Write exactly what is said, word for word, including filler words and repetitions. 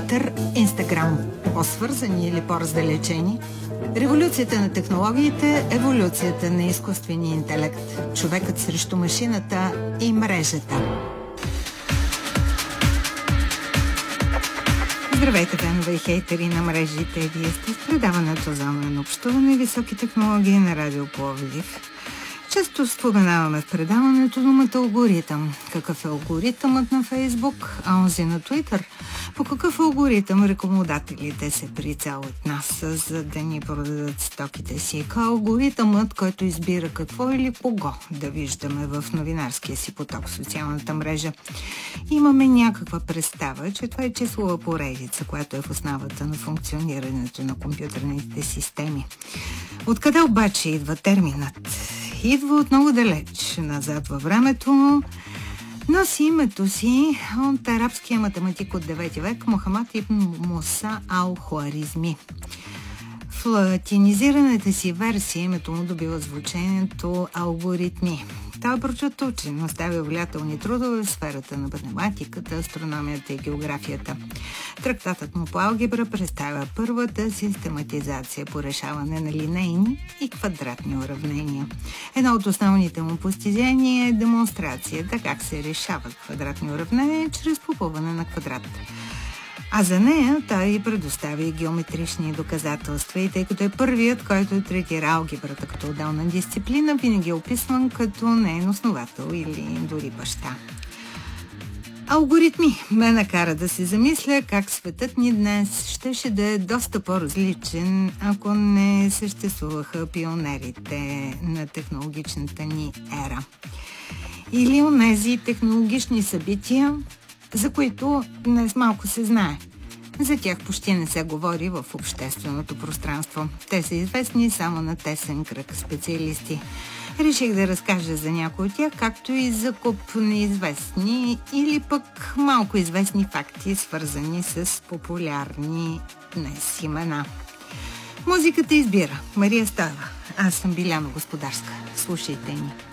Twitter, Instagram, по-свързани или по-раздалечени, революцията на технологиите, еволюцията на изкуствения интелект, човекът срещу машината и мрежата. Здравейте, фенове и хейтери на мрежите! Вие сте с предаването за онлайн общуване и високи технологии на Радио Пловдив. Често споменаваме в предаването думата алгоритъм. Какъв е алгоритъмът на Фейсбук, а онзи на Твитър? По какъв алгоритъм рекламодателите се прицелват нас, за да ни продадат стоките си? Кой е алгоритъмът, който избира какво или кого да виждаме в новинарския си поток в социалната мрежа? Имаме някаква представа, че това е числова поредица, която е в основата на функционирането на компютърните системи. Откъде обаче идва терминът? Идва от много далеч назад във времето, носи името си от арабския математик от девети век Мохамад ибн Муса ал-Хуаризми. В латинизираната си версия името му добива звучението алгоритми. Той е прочут учен, оставя влиятелни трудове в сферата на математиката, астрономията и географията. Трактатът му по алгебра представя първата систематизация по решаване на линейни и квадратни уравнения. Едно от основните му постижения е демонстрацията как се решават квадратни уравнения чрез попълване на квадрат. А за нея той предоставя и геометрични доказателства и тъй като е първият, който третира алгебрата като отделна дисциплина, винаги е описван като неин основател или дори баща. Алгоритми ме накара да се замисля как светът ни днес щеше да е доста по-различен, ако не съществуваха пионерите на технологичната ни ера. Или онези технологични събития, за които днес малко се знае. За тях почти не се говори в общественото пространство. Те са известни само на тесен кръг специалисти. Реших да разкажа за някои от тях, както и за куп неизвестни или пък малко известни факти, свързани с популярни днес имена. Музиката избира Мария Стоева. Аз съм Биляна Господарска. Слушайте ни.